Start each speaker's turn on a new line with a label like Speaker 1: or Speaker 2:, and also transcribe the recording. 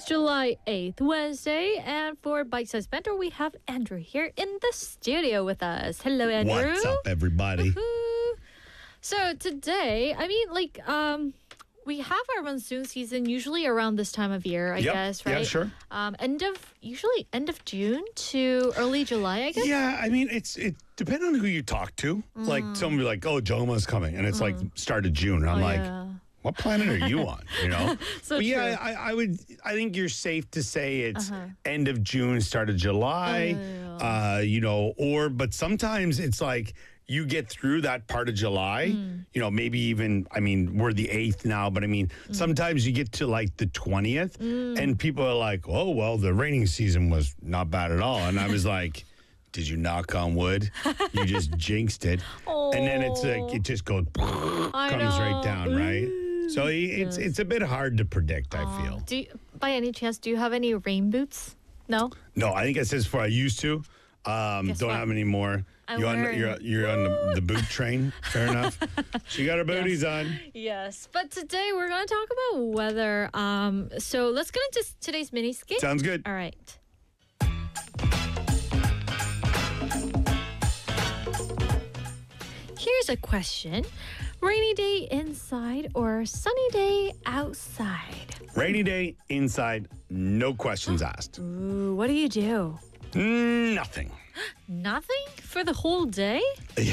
Speaker 1: It's July 8th, Wednesday, and for Bite Size Banter, we have Andrew here in the studio with us. Hello, Andrew.
Speaker 2: What's up, everybody?
Speaker 1: Woohoo. So today, we have our monsoon season usually around this time of year, I guess, right?
Speaker 2: Yeah, sure.
Speaker 1: Usually end of June to early July, I guess.
Speaker 2: Yeah, I mean, it depends on who you talk to. Like, someone will be like, oh, Joma's coming. And it's like start of June. And I'm like,
Speaker 1: Yeah.
Speaker 2: what planet are you on? You know?
Speaker 1: So
Speaker 2: but yeah,
Speaker 1: true.
Speaker 2: I think you're safe to say it's end of June, start of July. But sometimes it's like you get through that part of July, maybe even, we're the 8th now, but sometimes you get to like the 20th and people are like, oh, well, the raining season was not bad at all. And I was like, did you knock on wood? You just jinxed it. And then it's like, it just comes right down, right? So it's a bit hard to predict, I feel.
Speaker 1: By any chance, do you have any rain boots? No?
Speaker 2: No, I think it says for I used to. Don't have any more. You're on the boot train. Fair enough. She got her booties on.
Speaker 1: Yes. But today we're going to talk about weather. So let's get into today's mini skit.
Speaker 2: Sounds good.
Speaker 1: All right. Here's a question. Rainy day inside or sunny day outside?
Speaker 2: Rainy day inside, no questions asked.
Speaker 1: Ooh, what do you do?
Speaker 2: Nothing.
Speaker 1: Nothing for the whole day?